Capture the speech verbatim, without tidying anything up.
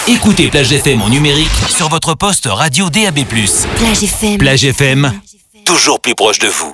Écoutez Plage F M en numérique sur votre poste radio D A B plus. Plage F M. Plage F M, toujours plus proche de vous.